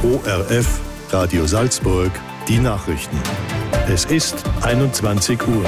ORF Radio Salzburg, die Nachrichten. Es ist 21 Uhr.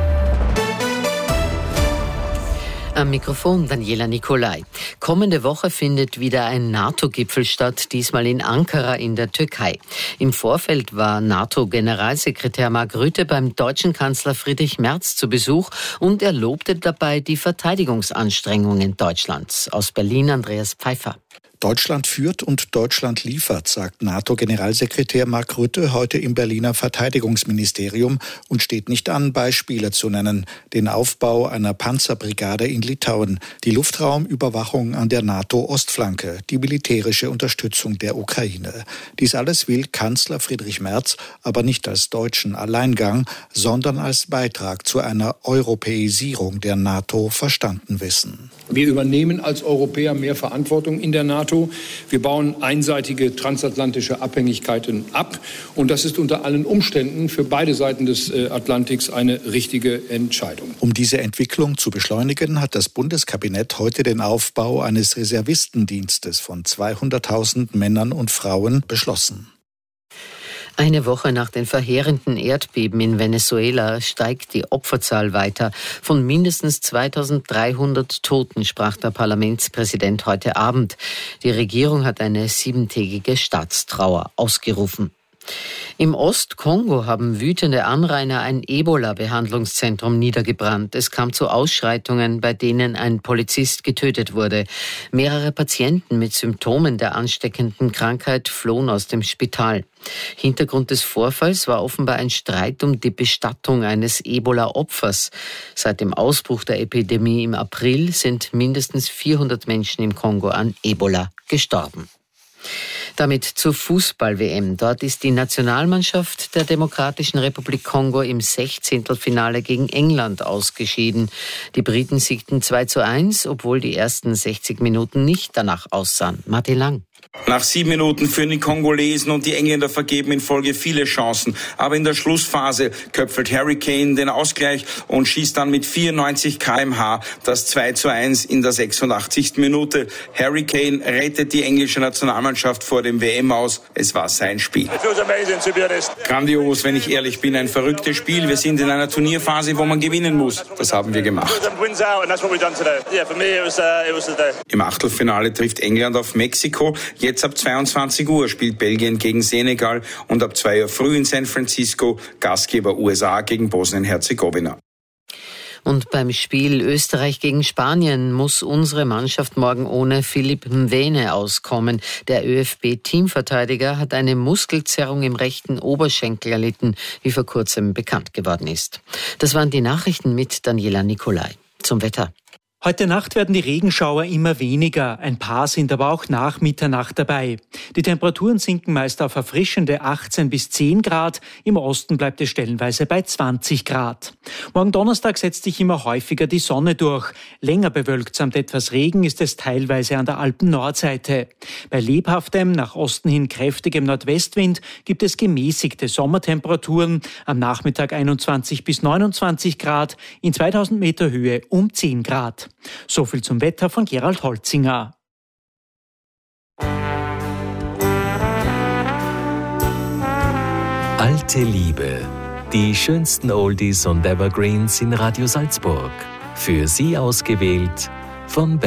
Am Mikrofon Daniela Nicolai. Kommende Woche findet wieder ein NATO-Gipfel statt, diesmal in Ankara in der Türkei. Im Vorfeld war NATO-Generalsekretär Mark Rutte beim deutschen Kanzler Friedrich Merz zu Besuch und er lobte dabei die Verteidigungsanstrengungen Deutschlands. Aus Berlin Andreas Pfeiffer. Deutschland führt und Deutschland liefert, sagt NATO-Generalsekretär Mark Rutte heute im Berliner Verteidigungsministerium und steht nicht an, Beispiele zu nennen. Den Aufbau einer Panzerbrigade in Litauen, die Luftraumüberwachung an der NATO-Ostflanke, die militärische Unterstützung der Ukraine. Dies alles will Kanzler Friedrich Merz aber nicht als deutschen Alleingang, sondern als Beitrag zu einer Europäisierung der NATO verstanden wissen. Wir übernehmen als Europäer mehr Verantwortung in der NATO. Wir bauen einseitige transatlantische Abhängigkeiten ab. Und das ist unter allen Umständen für beide Seiten des Atlantiks eine richtige Entscheidung. Um diese Entwicklung zu beschleunigen, hat das Bundeskabinett heute den Aufbau eines Reservistendienstes von 200.000 Männern und Frauen beschlossen. Eine Woche nach den verheerenden Erdbeben in Venezuela steigt die Opferzahl weiter. Von mindestens 2.300 Toten sprach der Parlamentspräsident heute Abend. Die Regierung hat eine 7-tägige Staatstrauer ausgerufen. Im Ostkongo haben wütende Anrainer ein Ebola-Behandlungszentrum niedergebrannt. Es kam zu Ausschreitungen, bei denen ein Polizist getötet wurde. Mehrere Patienten mit Symptomen der ansteckenden Krankheit flohen aus dem Spital. Hintergrund des Vorfalls war offenbar ein Streit um die Bestattung eines Ebola-Opfers. Seit dem Ausbruch der Epidemie im April sind mindestens 400 Menschen im Kongo an Ebola gestorben. Damit zur Fußball-WM. Dort ist die Nationalmannschaft der Demokratischen Republik Kongo im 16. Finale gegen England ausgeschieden. Die Briten siegten 2:1, obwohl die ersten 60 Minuten nicht danach aussahen. Martin Lang. Nach 7 Minuten führen die Kongolesen und die Engländer vergeben in Folge viele Chancen. Aber in der Schlussphase köpfelt Harry Kane den Ausgleich und schießt dann mit 94 km/h das 2:1 in der 86. Minute. Harry Kane rettet die englische Nationalmannschaft vor dem WM-Aus. Es war sein Spiel. Grandios, wenn ich ehrlich bin, ein verrücktes Spiel. Wir sind in einer Turnierphase, wo man gewinnen muss. Das haben wir gemacht. Im Achtelfinale trifft England auf Mexiko. Jetzt ab 22 Uhr spielt Belgien gegen Senegal und ab 2 Uhr früh in San Francisco Gastgeber USA gegen Bosnien-Herzegowina. Und beim Spiel Österreich gegen Spanien muss unsere Mannschaft morgen ohne Philipp Mwene auskommen. Der ÖFB-Teamverteidiger hat eine Muskelzerrung im rechten Oberschenkel erlitten, wie vor kurzem bekannt geworden ist. Das waren die Nachrichten mit Daniela Nicolai. Zum Wetter. Heute Nacht werden die Regenschauer immer weniger. Ein paar sind aber auch nach Mitternacht dabei. Die Temperaturen sinken meist auf erfrischende 18 bis 10 Grad. Im Osten bleibt es stellenweise bei 20 Grad. Morgen Donnerstag setzt sich immer häufiger die Sonne durch. Länger bewölkt samt etwas Regen ist es teilweise an der Alpen-Nordseite. Bei lebhaftem, nach Osten hin kräftigem Nordwestwind gibt es gemäßigte Sommertemperaturen. Am Nachmittag 21 bis 29 Grad, in 2000 Meter Höhe um 10 Grad. So viel zum Wetter von Gerald Holzinger. Alte Liebe. Die schönsten Oldies und Evergreens in Radio Salzburg. Für Sie ausgewählt von